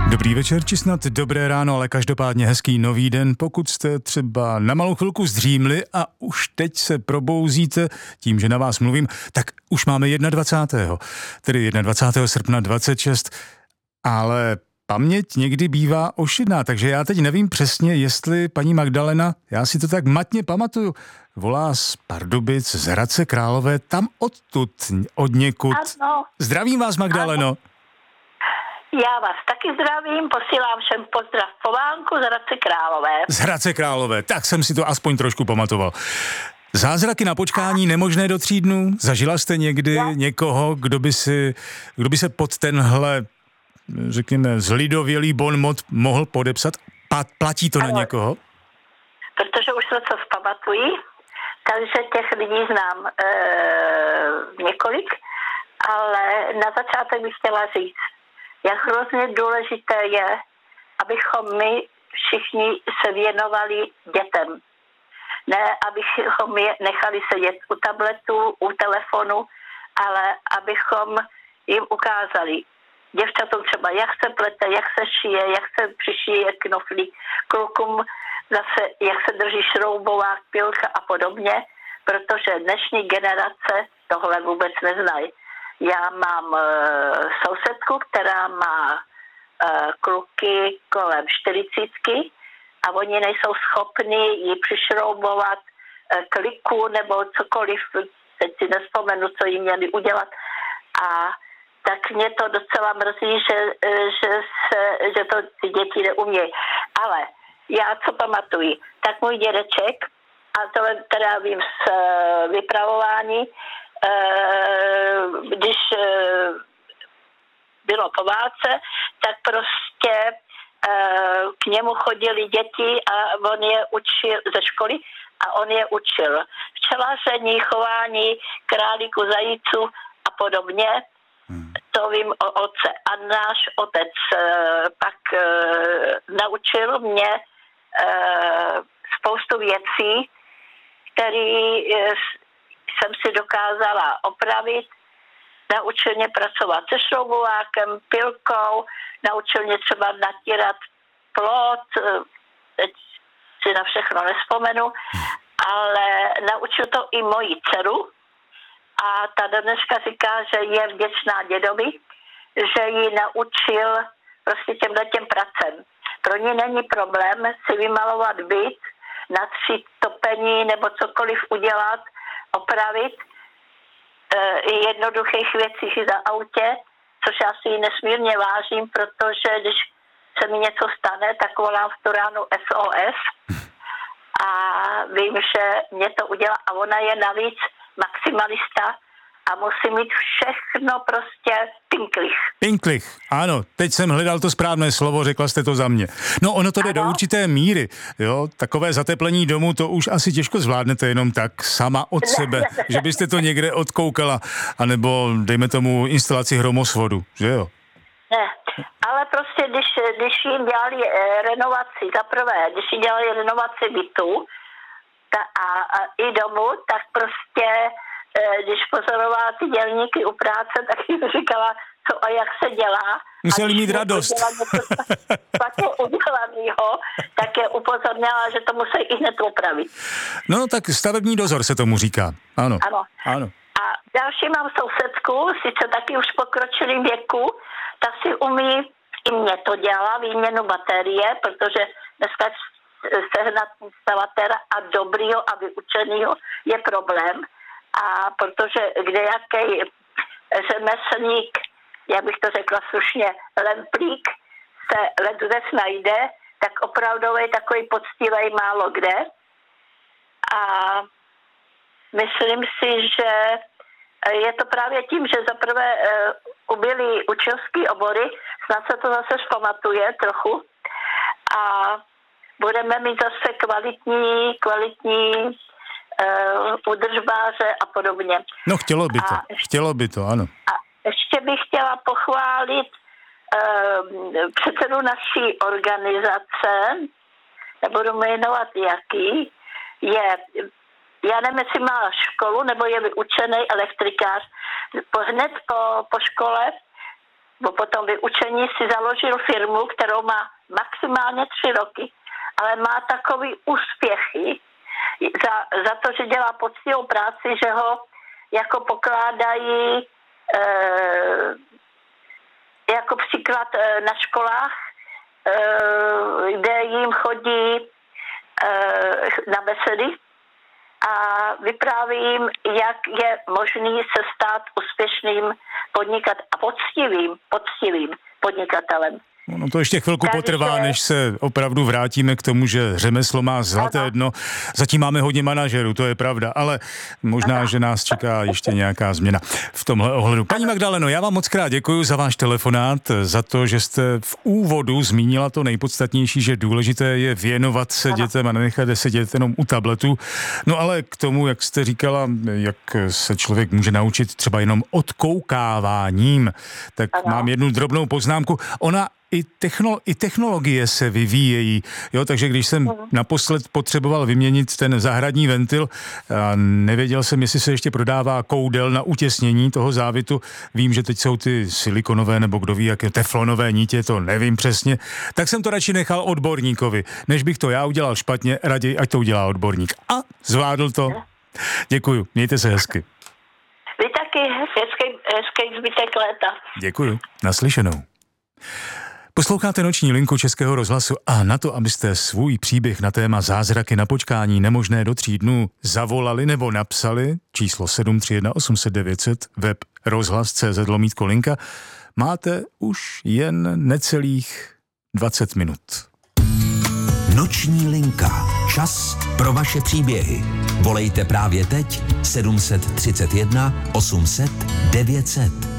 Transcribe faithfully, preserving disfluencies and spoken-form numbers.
Dobrý večer, či snad dobré ráno, ale každopádně hezký nový den. Pokud jste třeba na malou chvilku zdřímli a už teď se probouzíte tím, že na vás mluvím, tak už máme dvacátého prvního tedy dvacátého prvního srpna dvacet šest, ale paměť někdy bývá ošidná, takže já teď nevím přesně, jestli paní Magdalena, já si to tak matně pamatuju, volá z Pardubic, z Hradce Králové, tam odtud, od někud. Ano. Zdravím vás, Magdaleno. Ano. Já vás taky zdravím, posílám všem pozdrav po vánku z Hradce Králové. Z Hradce Králové, tak jsem si to aspoň trošku pamatoval. Zázraky na počkání nemožné do tří dnů? Zažila jste někdy Já. někoho, kdo by, si, kdo by se pod tenhle, řekněme, zlidovělý bonmot mohl podepsat? Pa, platí to ano. na někoho? Protože už se to vzpamatují, takže těch lidí znám e, několik, ale na začátek bych chtěla říct, jak hrozně důležité je, abychom my všichni se věnovali dětem. Ne, abychom je nechali sedět u tabletu, u telefonu, ale abychom jim ukázali děvčatům třeba, jak se plete, jak se šije, jak se přišije knoflík, klukům zase, jak se drží šroubová pilka a podobně, protože dnešní generace tohle vůbec neznají. Já mám e, sousedku, která má e, kluky kolem čtyřicítky a oni nejsou schopni ji přišroubovat e, kliku nebo cokoliv, teď si nespomenu, co jim měli udělat. A tak mě to docela mrzí, že, že, se, že to ty děti neumějí. Ale já co pamatuji, tak můj dědeček, a to teda vím z vypravování, když bylo po válce, tak prostě k němu chodili děti a on je učil ze školy a on je učil včelaření, chování králíku, zajíců a podobně. Hmm. To vím o otce. A náš otec pak naučil mě spoustu věcí, které jsem si dokázala opravit. Naučil mě pracovat se šroubovákem, pilkou, naučil mě třeba natírat plot, teď si na všechno nespomenu, ale naučil to i moji dceru a ta dneska říká, že je vděčná dědovi, že ji naučil prostě těmhle těm pracem. Pro ní není problém si vymalovat byt, natřít topení nebo cokoliv udělat, opravit e, jednoduchých věcí za autě, což já si ji nesmírně vážím, protože když se mi něco stane, tak volám v tu ránu S O S a vím, že mě to udělá a ona je navíc maximalista a musí mít všechno prostě pinklich. Pinklich, ano, teď jsem hledal to správné slovo, řekla jste to za mě. No ono to jde ano. do určité míry, jo, takové zateplení domu to už asi těžko zvládnete jenom tak sama od ne, sebe, ne, ne. že byste to někde odkoukala, anebo dejme tomu instalaci hromosvodu, že jo? Ne, ale prostě když, když jim dělali eh, renovaci, za prvé, když jim dělali renovaci bytu ta, a, a i domu, tak prostě když pozorovala ty dělníky u práce, tak jim říkala, co a jak se dělá. Museli mít radost. Špatně udělanýho, tak je upozorněla, že to musí i hned upravit. No tak stavební dozor se tomu říká. Ano. Ano. ano. A další mám sousedku, sice taky už v pokročilém věku, ta si umí, i mě to dělala, výměnu baterie, protože dneska sehnat instalatéra a dobrýho a vyučenýho je problém. A protože kdejaký řemeslník, jak bych to řekla slušně, lemplík se ledvec najde, tak opravdu je takový poctivý málo kde. A myslím si, že je to právě tím, že zaprvé ubyly učňovský obory, snad se to zase vzpamatuje trochu a budeme mít zase kvalitní, kvalitní Uh, údržbáře a podobně. No chtělo by to, a, chtělo by to, ano. A ještě bych chtěla pochválit uh, předsedu naší organizace, nebudu jmenovat jaký, je, já nevím, jestli má školu, nebo je vyučený elektrikář. Po, hned po, po škole bo potom vyučení si založil firmu, kterou má maximálně tři roky, ale má takový úspěchy za, za to, že dělá poctivou práci, že ho jako pokládají e, jako příklad e, na školách, e, kde jim chodí e, na besedy a vypráví jim, jak je možný se stát úspěšným podnikat a poctivým, poctivým podnikatelem. No to ještě chvilku Takže... potrvá, než se opravdu vrátíme k tomu, že řemeslo má zlaté ano. dno. Zatím máme hodně manažerů, to je pravda, ale možná, ano. že nás čeká ještě nějaká změna v tomhle ohledu. Paní Magdaleno, já vám moc krát děkuji za váš telefonát, za to, že jste v úvodu zmínila to nejpodstatnější, že důležité je věnovat se ano. dětem a nenechat sedět jenom u tabletu. No ale k tomu, jak jste říkala, jak se člověk může naučit třeba jenom odkoukáváním, tak ano. mám jednu drobnou poznámku. Ona I, technolo- I technologie se vyvíjejí, jo, takže když jsem naposled potřeboval vyměnit ten zahradní ventil a nevěděl jsem, jestli se ještě prodává koudel na utěsnění toho závitu, vím, že teď jsou ty silikonové nebo kdo ví, jaké teflonové nítě, to nevím přesně, tak jsem to radši nechal odborníkovi, než bych to já udělal špatně, raději, ať to udělá odborník. A zvládl to. Děkuju, mějte se hezky. Vy taky hezký, hezký zbytek léta. Děkuju, naslyšenou. Posloucháte Noční linku Českého rozhlasu a na to, abyste svůj příběh na téma zázraky na počkání nemožné do tří dnů zavolali nebo napsali, číslo sedm tři jedna osm set devět set, web rozhlas tečka cé zet lomítko linka, máte už jen necelých dvacet minut. Noční linka. Čas pro vaše příběhy. Volejte právě teď sedm tři jedna osm set devět set.